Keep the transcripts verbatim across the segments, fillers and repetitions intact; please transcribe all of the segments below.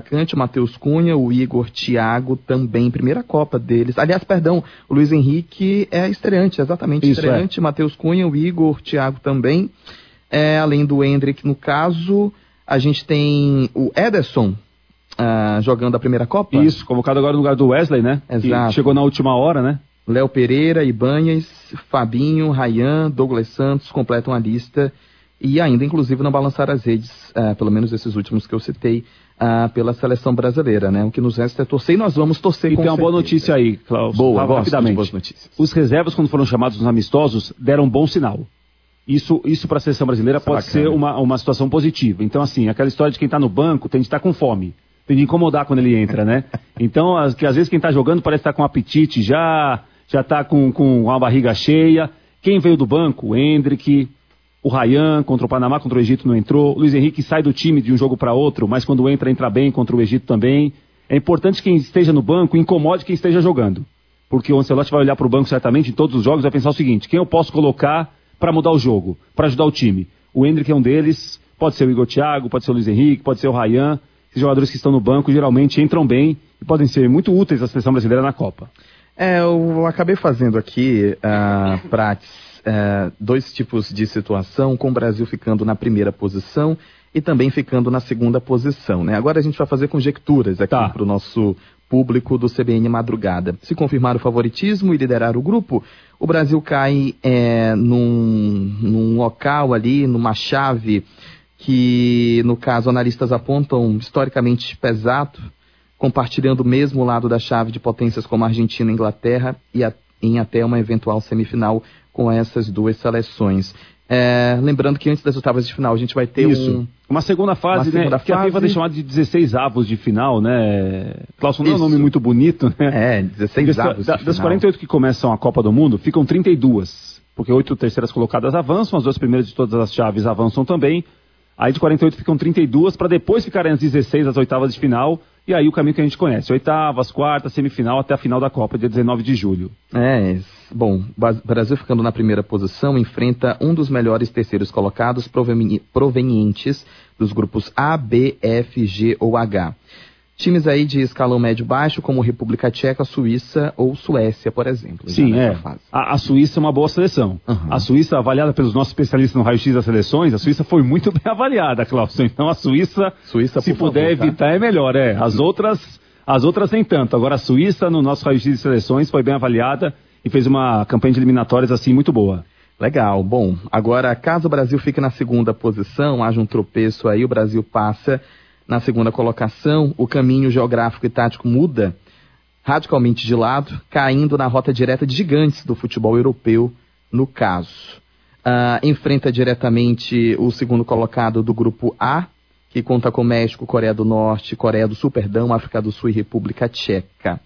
atacante, o Matheus Cunha, o Igor Thiago também, primeira Copa deles. Aliás, perdão, o Luiz Henrique é estreante, exatamente, Isso, estreante, é. Matheus Cunha, o Igor Thiago também. É, além do Hendrick, no caso, a gente tem o Ederson uh, jogando a primeira Copa. Isso, convocado agora no lugar do Wesley, né? Exato. Que chegou na última hora, né? Léo Pereira, Ibanez, Fabinho, Ryan, Douglas Santos completam a lista e ainda, inclusive, não balançaram as redes, uh, pelo menos esses últimos que eu citei, uh, pela seleção brasileira, né? O que nos resta é torcer e nós vamos torcer e com E tem uma certeza. boa notícia aí, Klaus. Boa, rapidamente. boas notícias. Os reservas, quando foram chamados nos amistosos, deram um bom sinal. Isso, isso para a seleção brasileira isso pode ser uma, uma situação positiva. Então, assim, aquela história de quem está no banco tem de estar com fome. Tem de incomodar quando ele entra, né? Então, as, que às vezes quem está jogando parece estar com apetite já... já está com, com uma barriga cheia. Quem veio do banco? O Hendrick, o Ryan, contra o Panamá, contra o Egito não entrou. O Luiz Henrique sai do time de um jogo para outro, mas quando entra, entra bem contra o Egito também. É importante que quem esteja no banco incomode quem esteja jogando. Porque o Ancelotti vai olhar para o banco certamente em todos os jogos e vai pensar o seguinte: quem eu posso colocar para mudar o jogo, para ajudar o time? O Hendrick é um deles, pode ser o Igor Thiago, pode ser o Luiz Henrique, pode ser o Ryan. Esses jogadores que estão no banco geralmente entram bem e podem ser muito úteis à seleção brasileira na Copa. É, eu acabei fazendo aqui, uh, Prates, uh, dois tipos de situação, com o Brasil ficando na primeira posição e também ficando na segunda posição, né? Agora a gente vai fazer conjecturas aqui tá. para o nosso público do C B N Madrugada. Se confirmar o favoritismo e liderar o grupo, o Brasil cai é, num, num local ali, numa chave que, no caso, analistas apontam historicamente pesado, compartilhando o mesmo lado da chave de potências como Argentina e Inglaterra e a, em até uma eventual semifinal com essas duas seleções. É, lembrando que antes das oitavas de final a gente vai ter Isso. um... Uma segunda fase, uma segunda né? Fase. Que a FIFA tem chamado de dezesseis avos de final, né? Clauson, não é um nome muito bonito, né? É, dezesseis avos da, de Das final. quarenta e oito que começam a Copa do Mundo, ficam trinta e duas. Porque oito terceiras colocadas avançam, as duas primeiras de todas as chaves avançam também. Aí de quarenta e oito ficam trinta e duas, para depois ficarem as dezesseis, as oitavas de final. E aí o caminho que a gente conhece, oitavas, quartas, semifinal, até a final da Copa, dia dezenove de julho. É, bom, o Brasil ficando na primeira posição enfrenta um dos melhores terceiros colocados provenientes dos grupos A, B, F, G ou H. Times aí de escalão médio-baixo, como República Tcheca, Suíça ou Suécia, por exemplo. Sim, é. A, a Suíça é uma boa seleção. Uhum. A Suíça, avaliada pelos nossos especialistas no raio-x das seleções, a Suíça foi muito bem avaliada, Cláudio. Então a Suíça, Suíça se puder favor, evitar, tá? É melhor. É. As outras, as outras nem tanto. Agora a Suíça, no nosso raio-x de seleções, foi bem avaliada e fez uma campanha de eliminatórias assim muito boa. Legal. Bom, agora caso o Brasil fique na segunda posição, haja um tropeço aí, o Brasil passa... Na segunda colocação, o caminho geográfico e tático muda radicalmente de lado, caindo na rota direta de gigantes do futebol europeu, no caso. Uh, enfrenta diretamente o segundo colocado do grupo A, que conta com México, Coreia do Norte, Coreia do Sul, perdão, África do Sul e República Tcheca.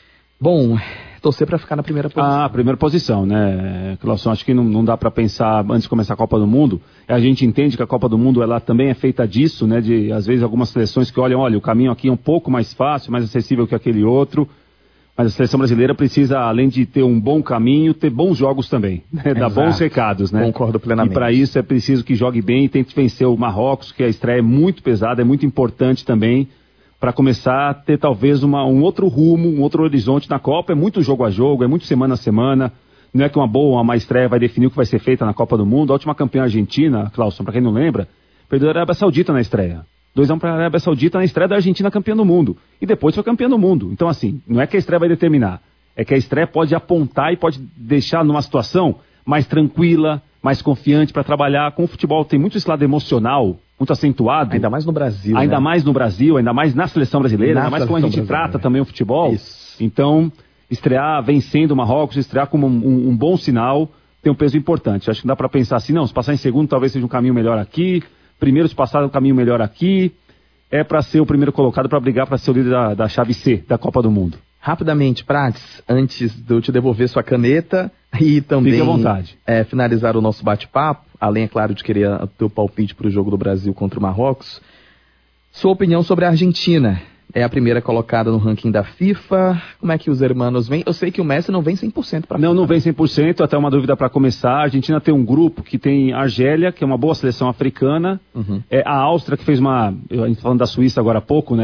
Bom, torcer para ficar na primeira posição. Ah, primeira posição, né, Cláudio? Acho que não, não dá para pensar antes de começar a Copa do Mundo. A gente entende que a Copa do Mundo ela também é feita disso, né? De, às vezes, algumas seleções que olham, olha, o caminho aqui é um pouco mais fácil, mais acessível que aquele outro. Mas a seleção brasileira precisa, além de ter um bom caminho, ter bons jogos também, né? Dar bons recados, né? Concordo plenamente. E para isso é preciso que jogue bem e tente vencer o Marrocos, que a estreia é muito pesada, é muito importante também, para começar a ter talvez uma, um outro rumo, um outro horizonte na Copa. É muito jogo a jogo, é muito semana a semana. Não é que uma boa, uma má estreia vai definir o que vai ser feita na Copa do Mundo. A última campeã argentina, Cláudio, para quem não lembra, perdeu a Arábia Saudita na estreia. dois a um para a Arábia Saudita na estreia da Argentina campeã do mundo. E depois foi campeã do mundo. Então, assim, não é que a estreia vai determinar. É que a estreia pode apontar e pode deixar numa situação mais tranquila, mais confiante para trabalhar. Com o futebol tem muito esse lado emocional, muito acentuado. Ainda mais no Brasil. Ainda né? mais no Brasil, ainda mais na seleção brasileira, na ainda mais como a gente brasileira. Trata também o futebol. Isso. Então, estrear vencendo o Marrocos, estrear como um, um, um bom sinal, tem um peso importante. Acho que dá para pensar assim, não, se passar em segundo talvez seja um caminho melhor aqui, primeiro se passar um caminho melhor aqui, é para ser o primeiro colocado, para brigar para ser o líder da, da chave C da Copa do Mundo. Rapidamente, Prates, antes de eu te devolver sua caneta e também Fique à vontade. É, finalizar o nosso bate-papo, além, é claro, de querer o teu palpite para o jogo do Brasil contra o Marrocos, sua opinião sobre a Argentina. É a primeira colocada no ranking da FIFA. Como é que os hermanos vêm? Eu sei que o Messi não vem cem por cento para Não, não vem cem por cento, até uma dúvida para começar. A Argentina tem um grupo que tem a Argélia, que é uma boa seleção africana. Uhum. É, a Áustria, que fez uma... A gente falando da Suíça agora há pouco, né?